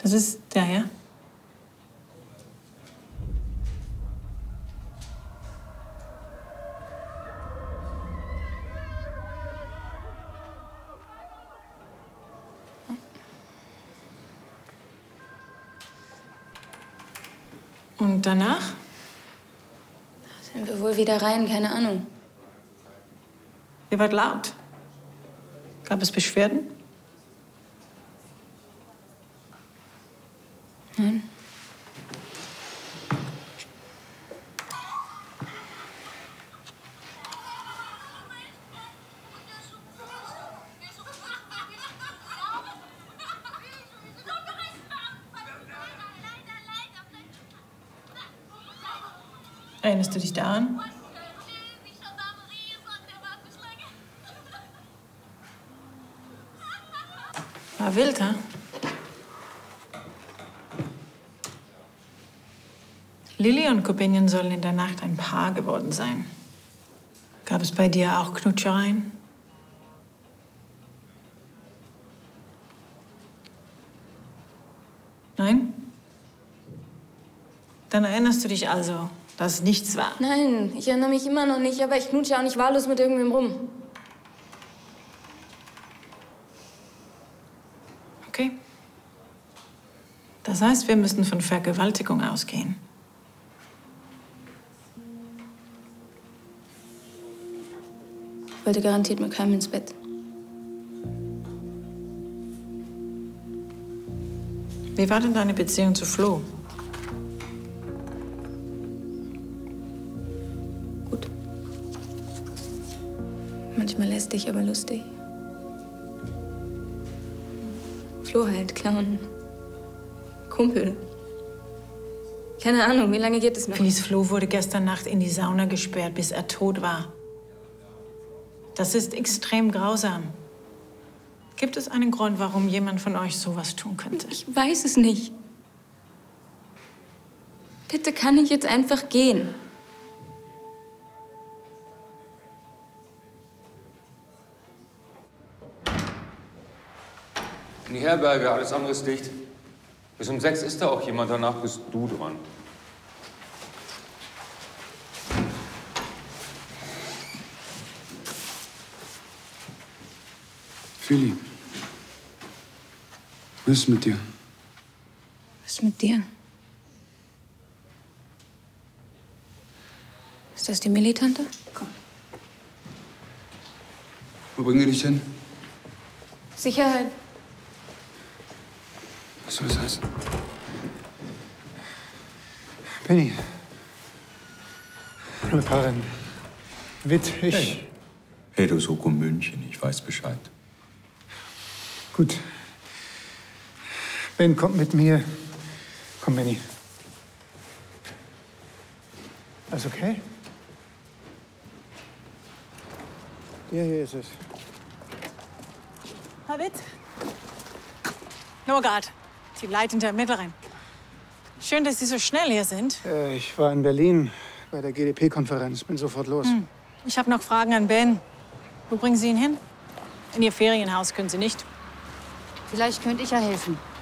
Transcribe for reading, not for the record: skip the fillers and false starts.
Das ist der, ja? Und danach? Sind wir wohl wieder rein, keine Ahnung. Ihr wart laut. Gab es Beschwerden? Nein. Erinnerst du dich daran? War wild, ha? Lilly und Kopenien sollen in der Nacht ein Paar geworden sein. Gab es bei dir auch Knutschereien? Nein? Dann erinnerst du dich also, dass nichts war? Nein, ich erinnere mich immer noch nicht, aber ich knutsche auch nicht wahllos mit irgendwem rum. Okay. Das heißt, wir müssen von Vergewaltigung ausgehen. Ich wollte garantiert mit keinem ins Bett. Wie war denn deine Beziehung zu Flo? Gut. Manchmal lästig, aber lustig. Flo halt, Clown. Kumpel. Keine Ahnung, wie lange geht es noch? Felice Flo wurde gestern Nacht in die Sauna gesperrt, bis er tot war. Das ist extrem grausam. Gibt es einen Grund, warum jemand von euch sowas tun könnte? Ich weiß es nicht. Bitte kann ich jetzt einfach gehen? In die Herberge, alles andere ist dicht. Bis um 6 ist da auch jemand, danach bist du dran. Feli, was ist mit dir? Was ist mit dir? Ist das die Militante? Komm. Wo bringen die dich hin? Sicherheit. Was soll das heißen? Penny. Karin. Witt, ich... Hey. Hey, du Soko München, ich weiß Bescheid. Gut. Ben, kommt mit mir. Komm, Benny. Alles okay? Ja, hier ist es. Herr Witt? Norgard, die leitende Ermittlerin. Schön, dass Sie so schnell hier sind. Ich war in Berlin bei der GdP-Konferenz. Bin sofort los. Ich habe noch Fragen an Ben. Wo bringen Sie ihn hin? In Ihr Ferienhaus können Sie nicht. Vielleicht könnte ich ja helfen.